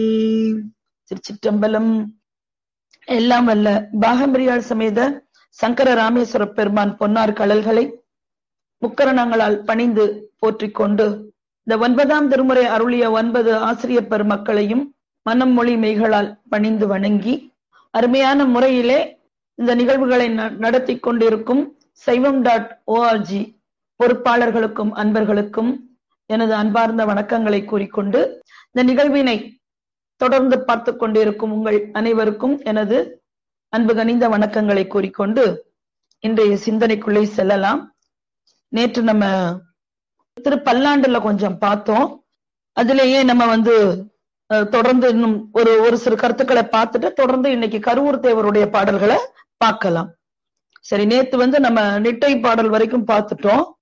திருச்சிற்றம்பலம். எல்லாம் வல்ல பாகம்பிரியாள் சமேத சங்கர ராமேஸ்வர பெருமான் பொன்னார் கடல்களை முக்கரணங்களால் பணிந்து போற்றிக் கொண்டு இந்த 9ஆம் திருமுறை அருளிய 9 ஆசிரியர் பெருமக்களையும் மனம் மொழி மெய்களால் பணிந்து வணங்கி அருமையான முறையிலே இந்த நிகழ்வுகளை நடத்தி கொண்டிருக்கும் saivam.org பொறுப்பாளர்களுக்கும் அன்பர்களுக்கும் எனது அன்பார்ந்த வணக்கங்களை கூறிக்கொண்டு இந்த நிகழ்வினை தொடர்ந்து பார்த்து கொண்டிருக்கும் உங்கள் அனைவருக்கும் எனது அன்பு கனிந்த வணக்கங்களை கூறிக்கொண்டு இன்றைய சிந்தனைக்குள்ளே செல்லலாம். நேற்று நம்ம திருப்பல்லாண்டுல கொஞ்சம் பார்த்தோம். அதுலேயே நம்ம தொடர்ந்து இன்னும் ஒரு சிறு கருத்துக்களை பார்த்துட்டு தொடர்ந்து இன்னைக்கு கருவூர் தேவருடைய பாடல்களை பார்க்கலாம். சரி, நேத்து நம்ம நிட்டை பாடல் வரைக்கும் பார்த்துட்டோம்.